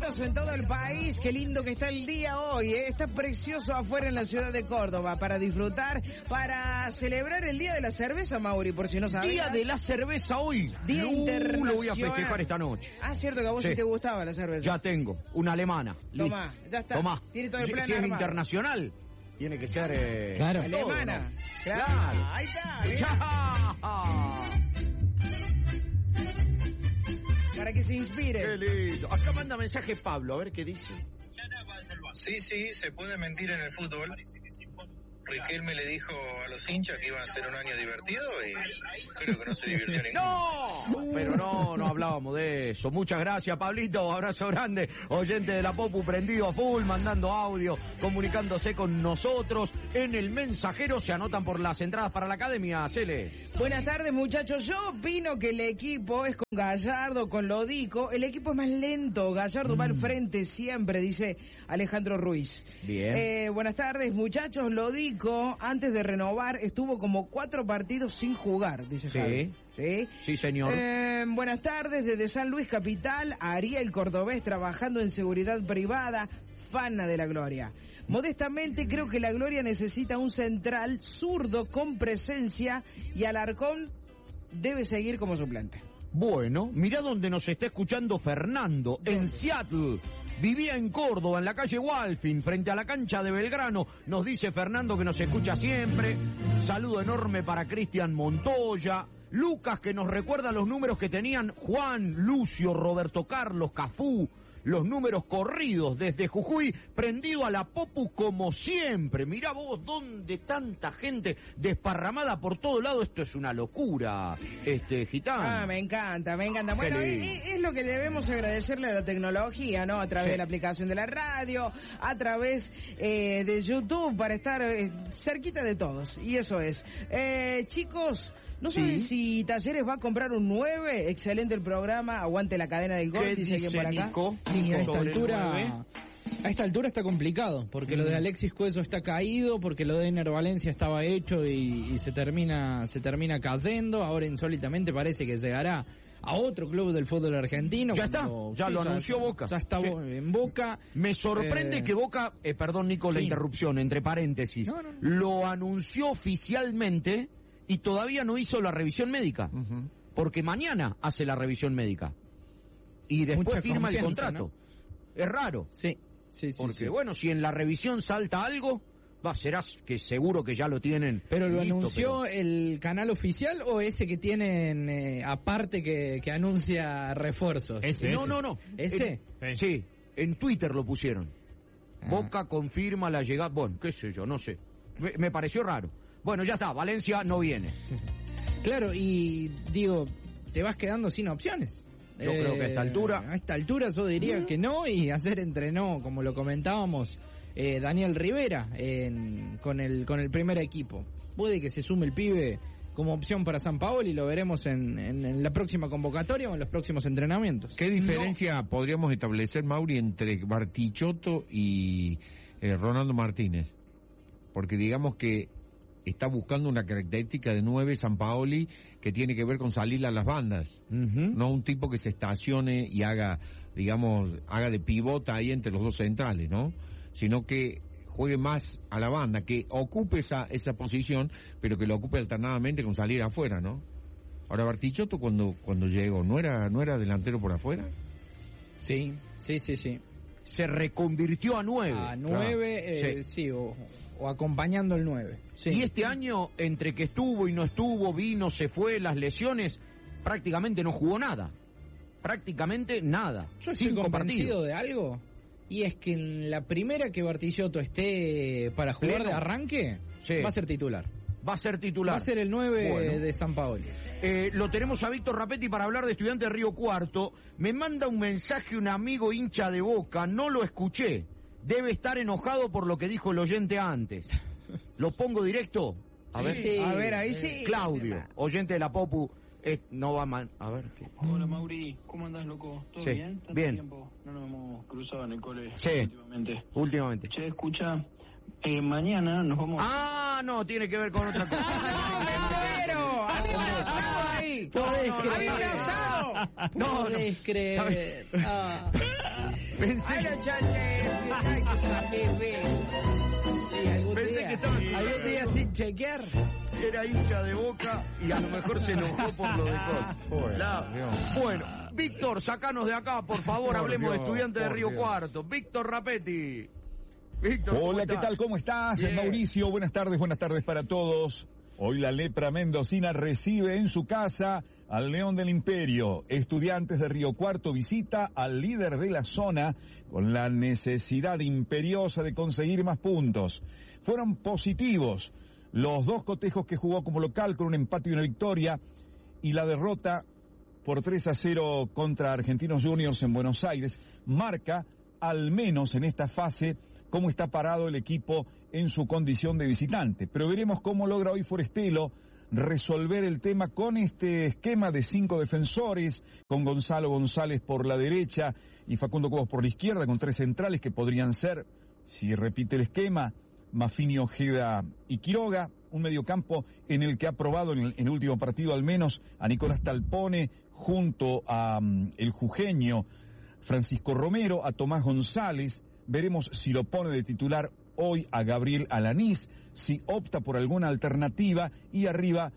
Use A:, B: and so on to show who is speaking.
A: precioso en todo el país. Qué lindo que está el día hoy, ¿eh? Está precioso afuera en la ciudad de Córdoba para disfrutar, para celebrar el Día de la Cerveza, Mauri, por si no sabías.
B: Día de la cerveza hoy.
A: Día internacional.
B: Lo voy a festejar esta noche.
A: Ah, cierto que a vos sí te gustaba la cerveza.
B: Ya tengo, una alemana.
A: Tomá, ya está.
B: Tomá.
A: Tiene todo el plan
B: Si es
A: armado.
B: Internacional, tiene que ser...
C: Claro.
A: Alemana.
B: Todo, ¿no?
A: Claro. Ahí está. Para que se inspire.
B: Qué lindo. Acá manda mensaje Pablo, a ver qué dice.
D: Sí, se puede mentir en el fútbol. Riquelme le dijo a los hinchas que iban a ser un año divertido y creo que no se divirtió ninguno.
B: ¡No! Pero no hablábamos de eso. Muchas gracias, Pablito. Abrazo grande. Oyente de la Popu prendido a full, mandando audio, comunicándose con nosotros. En el mensajero se anotan por las entradas para la academia. Cele.
A: Buenas tardes, muchachos. Yo opino que el equipo es con Gallardo, con Lodico. El equipo es más lento. Gallardo va al frente siempre, dice Alejandro Ruiz.
B: Bien.
A: Buenas tardes, muchachos. Lodico, antes de renovar, estuvo como 4 partidos sin jugar, dice Javi.
B: Sí, señor.
A: Buenas tardes, desde San Luis Capital, Ariel Cordobés trabajando en seguridad privada, fana de la Gloria. Modestamente creo que la Gloria necesita un central zurdo con presencia y Alarcón debe seguir como suplente.
B: Bueno, mirá donde nos está escuchando Fernando, en Seattle. Vivía en Córdoba, en la calle Walfin, frente a la cancha de Belgrano. Nos dice Fernando que nos escucha siempre. Saludo enorme para Cristian Montoya. Lucas, que nos recuerda los números que tenían Juan, Lucio, Roberto Carlos, Cafú. Los números corridos desde Jujuy, prendido a la Popu como siempre. Mirá vos, donde tanta gente desparramada por todo lado. Esto es una locura, gitano.
A: Me encanta. Bueno, es lo que debemos agradecerle a la tecnología, ¿no? A través de la aplicación de la radio, a través de YouTube, para estar cerquita de todos. Y eso es. Chicos, ¿no saben si Talleres va a comprar un 9? Excelente el programa, aguante la cadena del gol, dice alguien por acá.
B: Nico?
C: Y a esta altura está complicado, porque lo de Alexis Cuello está caído, porque lo de Ener Valencia estaba hecho y se termina cayendo. Ahora insólitamente parece que llegará a otro club del fútbol argentino.
B: Ya está, lo anunció Boca.
C: Ya está en Boca.
B: Me sorprende que Boca, perdón Nico la interrupción, entre paréntesis, lo anunció oficialmente y todavía no hizo la revisión médica, porque mañana hace la revisión médica y después firma el contrato, ¿no? Es raro.
C: Sí.
B: Porque bueno, si en la revisión salta algo, serás que seguro que ya lo tienen.
C: ¿Pero lo anunció el canal oficial o ese que tienen aparte que anuncia refuerzos?
B: No.
C: ¿Ese?
B: Sí, en Twitter lo pusieron. Boca confirma la llegada, bueno, qué sé yo, no sé. Me pareció raro. Bueno, ya está, Valencia no viene.
C: Claro, y digo, te vas quedando sin opciones.
B: Yo creo que a esta altura...
C: A esta altura yo diría que no, y ayer entrenó, como lo comentábamos, Daniel Rivera con el primer equipo. Puede que se sume el pibe como opción para San Paolo y lo veremos en la próxima convocatoria o en los próximos entrenamientos.
E: ¿Qué diferencia podríamos establecer, Mauri, entre Bartichotto y Ronaldo Martínez? Porque digamos que está buscando una característica de 9 Sampaoli que tiene que ver con salir a las bandas. No un tipo que se estacione y haga de pivota ahí entre los dos centrales, ¿no? Sino que juegue más a la banda, que ocupe esa posición, pero que lo ocupe alternadamente con salir afuera, ¿no? Ahora, Bartichotto cuando llegó, ¿no era delantero por afuera?
C: Sí.
B: Se reconvirtió a 9.
C: A 9, sí, o acompañando el 9. Sí.
B: Y este año, entre que estuvo y no estuvo, vino, se fue, las lesiones, prácticamente no jugó nada. Prácticamente nada.
C: Yo estoy convencido de algo, y es que en la primera que Bartichotto esté para jugar de arranque, va a ser titular.
B: Va a ser titular.
C: Va a ser el 9 de San Paolo.
B: Lo tenemos a Víctor Rapetti para hablar de Estudiantes de Río Cuarto. Me manda un mensaje un amigo hincha de Boca, no lo escuché. Debe estar enojado por lo que dijo el oyente antes. ¿Lo pongo directo? A ver,
A: ahí sí.
B: Claudio, oyente de la Popu. No va mal. A ver. ¿Qué?
F: Hola Mauri, ¿cómo andás, loco? ¿Todo bien? ¿Tanto
B: bien.
F: Tiempo? No nos hemos cruzado en el cole
B: últimamente.
F: Che, escucha, mañana nos vamos...
B: Ah, no, tiene que ver con otra cosa.
A: Podés creer.
C: Podés creer.
B: Pensé que
C: algún día sin chequear.
B: era hincha de Boca y a lo mejor se enojó por lo de cosas. Bueno, Víctor, sacanos de acá, por favor, hablemos de Estudiantes de Río Cuarto. Víctor Rapetti. Víctor,
G: hola, ¿qué tal? ¿Cómo estás?
B: Bien.
G: Mauricio, buenas tardes para todos. Hoy la lepra mendocina recibe en su casa al León del Imperio. Estudiantes de Río Cuarto visita al líder de la zona con la necesidad imperiosa de conseguir más puntos. Fueron positivos los dos cotejos que jugó como local con un empate y una victoria, y la derrota por 3-0 contra Argentinos Juniors en Buenos Aires marca, al menos en esta fase, cómo está parado el equipo en su condición de visitante. Pero veremos cómo logra hoy Forestelo resolver el tema con este esquema de 5 defensores, con Gonzalo González por la derecha y Facundo Cobos por la izquierda, con 3 centrales que podrían ser, si repite el esquema, Mafini, Ojeda y Quiroga, un mediocampo en el que ha probado en el último partido al menos a Nicolás Talpone junto a el jujeño Francisco Romero, a Tomás González. Veremos si lo pone de titular hoy a Gabriel Alanís, si opta por alguna alternativa, y arriba